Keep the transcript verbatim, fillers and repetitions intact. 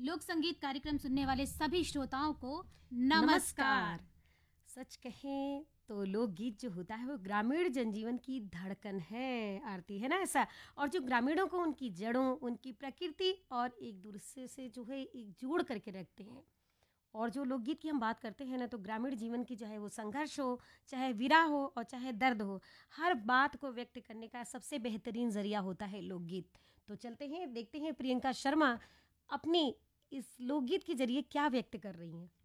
लोक संगीत कार्यक्रम सुनने वाले सभी श्रोताओं को नमस्कार। नमस्कार। सच कहें तो लोकगीत जो होता है वो ग्रामीण जनजीवन की धड़कन है, आरती, है ना ऐसा। और जो ग्रामीणों को उनकी जड़ों, उनकी प्रकृति और एक दूसरे से जो है एक जोड़ करके रखते हैं। और जो लोकगीत की हम बात करते हैं ना, तो ग्रामीण जीवन की चाहे वो संघर्ष हो, चाहे विरह हो और चाहे दर्द हो, हर बात को व्यक्त करने का सबसे बेहतरीन जरिया होता है लोकगीत। तो चलते हैं, देखते हैं प्रियंका शर्मा अपनी इस लोकगीत के जरिए क्या व्यक्त कर रही हैं।